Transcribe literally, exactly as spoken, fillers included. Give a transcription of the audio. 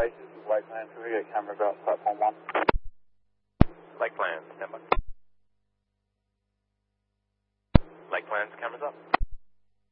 Bases, Lakeland, we get cameras out, platform one. Lakeland, stand by. Lakeland's cameras up.